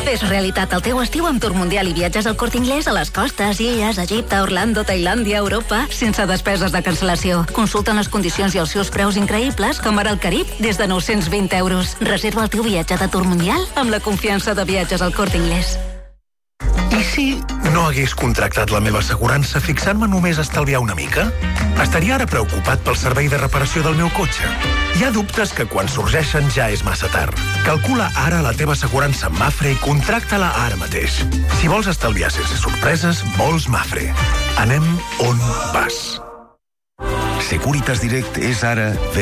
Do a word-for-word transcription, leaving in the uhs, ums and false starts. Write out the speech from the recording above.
Fes realitat el teu estiu amb Tour Mundial i viatges al Corte Inglés a les costes, illes, Egipte, Orlando, Tailàndia, Europa, sense despeses de cancel·lació. Consulta les condicions i els seus preus increïbles, com ara el Carib, des de nou-cents vint euros. Reserva el teu viatge de Tour Mundial amb la confiança de viatges al Corte Inglés. I si no hagués contractat la meva assegurança fixant-me només a estalviar una mica? Estaria ara preocupat pel servei de reparació del meu cotxe. Hi ha dubtes que quan sorgeixen ja és massa tard. Calcula ara la teva assegurança amb Mafre i contracta-la ara mateix. Si vols estalviar sense sorpreses, vols Mafre. Anem on vas. Securitas Direct és ara